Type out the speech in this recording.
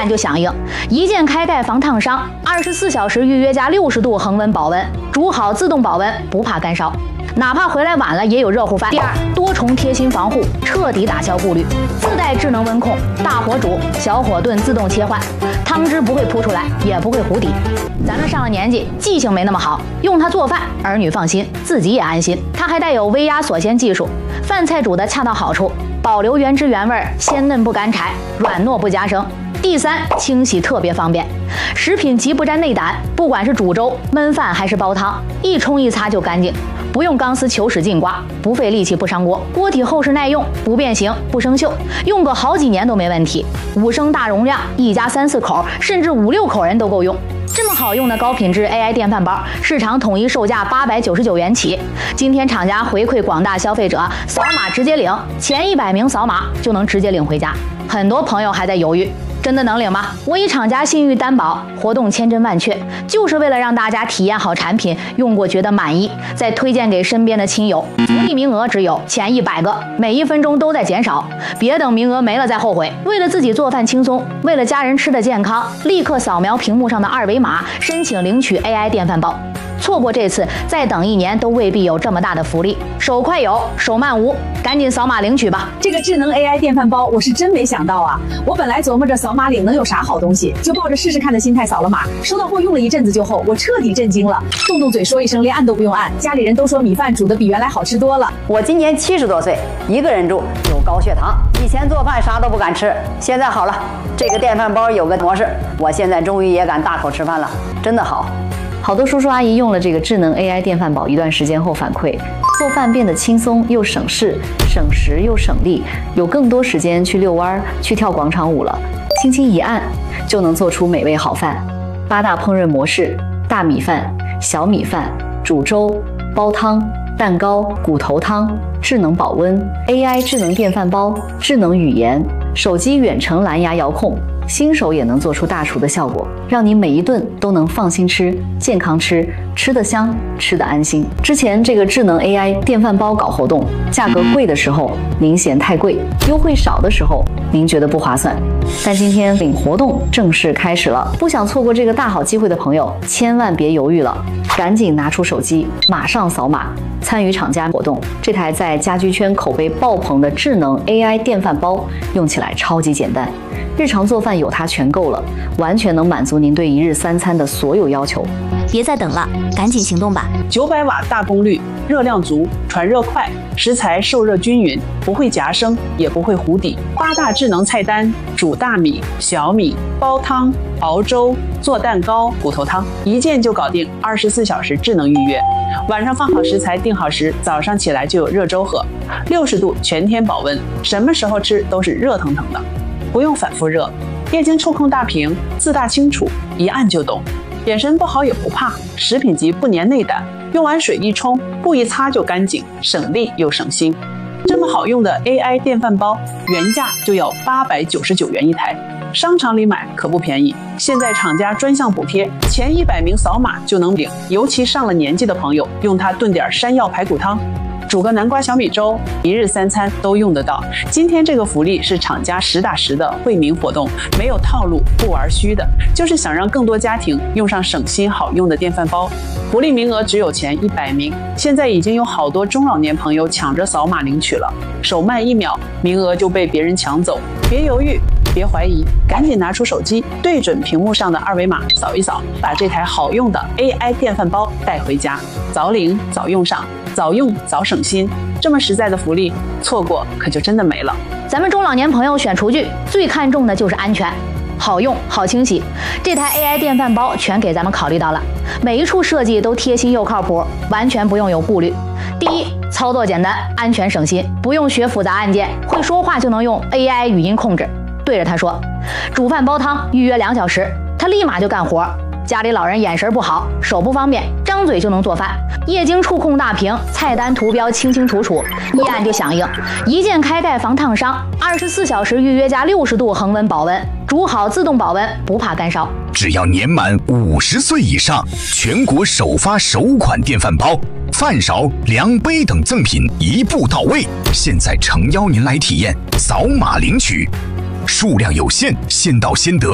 按就响应，一键开盖防烫伤，24小时预约加60度恒温保温，煮好自动保温，不怕干烧。哪怕回来晚了也有热乎饭。第二，多重贴心防护，彻底打消顾虑，自带智能温控，大火煮、小火炖自动切换，汤汁不会扑出来，也不会糊底。咱们上了年纪，记性没那么好，用它做饭，儿女放心，自己也安心。它还带有微压锁鲜技术，饭菜煮得恰到好处，保留原汁原味，鲜嫩不干柴，软糯不夹生。第三，清洗特别方便，食品级不沾内胆，不管是煮粥、焖饭还是煲汤，一冲一擦就干净。不用钢丝球使劲刮，不费力气不伤锅，锅体厚实耐用，不变形不生锈，用个好几年都没问题。5升大容量，一家3、4口，甚至5、6口人都够用。这么好用的高品质 AI 电饭煲，市场统一售价899元起。今天厂家回馈广大消费者，扫码直接领，前100名扫码就能直接领回家。很多朋友还在犹豫，真的能领吗？我以厂家信誉担保，活动千真万确，就是为了让大家体验好产品，用过觉得满意，再推荐给身边的亲友。福利名额只有前100个，每1分钟都在减少，别等名额没了再后悔。为了自己做饭轻松，为了家人吃的健康，立刻扫描屏幕上的2维码，申请领取 AI 电饭煲。错过这次，再等1年都未必有这么大的福利。手快有，手慢无，赶紧扫码领取吧！ 这个智能 AI 电饭煲，我是真没想到啊！我本来琢磨着扫码领能有啥好东西，就抱着试试看的心态扫了码。收到货用了一阵子就后，我彻底震惊了，动动嘴说一声，连按都不用按。家里人都说米饭煮的比原来好吃多了。 我今年70多岁，一个人住，有高血糖，以前做饭啥都不敢吃，现在好了，这个电饭煲有个模式，我现在终于也敢大口吃饭了，真的好。 好多叔叔阿姨用了这个智能 AI 电饭煲一段时间后反馈，做饭变得轻松又省事，省时又省力，有更多时间去遛弯、去跳广场舞了。轻轻一按，就能做出美味好饭。8大烹饪模式：大米饭、小米饭、煮粥、煲汤、蛋糕、骨头汤、智能保温、AI 智能电饭煲、智能语言、手机远程蓝牙遥控。新手也能做出大厨的效果，让你每一顿都能放心吃、健康吃，吃得香，吃得安心。之前这个智能 AI 电饭煲搞活动，价格贵的时候您嫌太贵，优惠少的时候您觉得不划算。但今天领活动正式开始了，不想错过这个大好机会的朋友，千万别犹豫了，赶紧拿出手机，马上扫码参与厂家活动。这台在家居圈口碑爆棚的智能 AI 电饭煲，用起来超级简单。日常做饭有它全够了，完全能满足您对1日3餐的所有要求。 别再等了，赶紧行动吧 ！900瓦大功率，热量足，传热快，食材受热均匀，不会夹生，也不会糊底。8大智能菜单：煮大米、小米、煲汤、熬粥、做蛋糕、骨头汤，一键就搞定，24小时智能预约。晚上放好食材，定好时，早上起来就有热粥喝，60度全天保温，什么时候吃都是热腾腾的。不用反复热，液晶触控大屏，字大清楚，一按就懂。眼神不好也不怕，食品级不粘内胆，用完水一冲，布一擦就干净，省力又省心。这么好用的 AI 电饭煲，原价就要899元一台，商场里买可不便宜。现在厂家专项补贴，前100名扫码就能领，尤其上了年纪的朋友，用它炖点山药排骨汤。煮个南瓜小米粥，1日3餐都用得到。今天这个福利是厂家实打实的惠民活动，没有套路，不玩虚的，就是想让更多家庭用上省心好用的电饭煲。福利名额只有前100名，现在已经有好多中老年朋友抢着扫码领取了，手慢1秒，名额就被别人抢走。别犹豫，别怀疑，赶紧拿出手机，对准屏幕上的2维码扫一扫，把这台好用的 AI 电饭煲带回家，早领早用上，早用早省心。这么实在的福利，错过可就真的没了。 咱们中老年朋友选厨具最看重的就是安全，好用好清洗，这台 AI 电饭煲全给咱们考虑到了，每一处设计都贴心又靠谱，完全不用有顾虑。第一，操作简单，安全省心，不用学复杂按键，会说话就能用 AI 语音控制，对着它说煮饭煲汤，预约2小时，它立马就干活。家里老人眼神不好，手不方便，张嘴就能做饭。液晶触控大屏，菜单图标清清楚楚，一按就响应，一键开盖防烫伤，24小时预约加60度恒温保温，煮好自动保温，不怕干烧。 只要年满50岁以上，全国首发首款电饭煲，饭勺、量杯等赠品一步到位。现在诚邀您来体验，扫码领取，数量有限，先到先得。